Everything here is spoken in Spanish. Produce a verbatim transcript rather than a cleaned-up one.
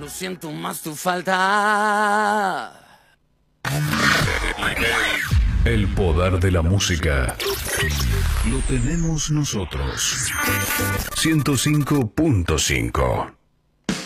cuando siento más tu falta. El poder de la música lo tenemos nosotros. ciento cinco punto cinco